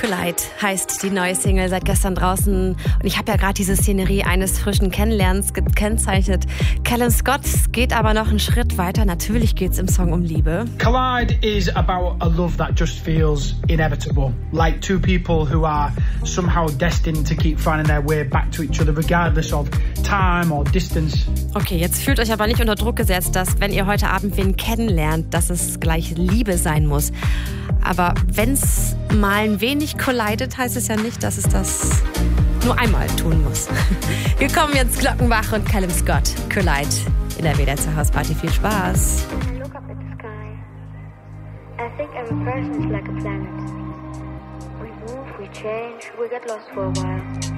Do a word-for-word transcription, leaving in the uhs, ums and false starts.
Collide heißt die neue Single, seit gestern draußen. Und ich habe ja gerade diese Szenerie eines frischen Kennenlernens gekennzeichnet. Callum Scott geht aber noch einen Schritt weiter. Natürlich geht es im Song um Liebe. Collide is about a love that just feels inevitable. Like two people who are somehow destined to keep finding their way back to each other, regardless of time or distance. Okay, jetzt fühlt euch aber nicht unter Druck gesetzt, dass wenn ihr heute Abend wen kennenlernt, dass es gleich Liebe sein muss. Aber wenn es mal ein wenig collidet, heißt es ja nicht, dass es das nur einmal tun muss. Wir kommen jetzt Glockenbach und Callum Scott. Collide in der W D R zur Hausparty. Viel Spaß. I look up at the sky. I think every person is like a planet. We move, we change, we get lost for a while.